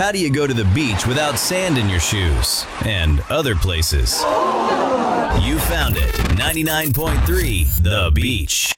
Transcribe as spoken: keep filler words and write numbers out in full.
How do you go to the beach without sand in your shoes? And other places. You found it. ninety-nine point three The Beach.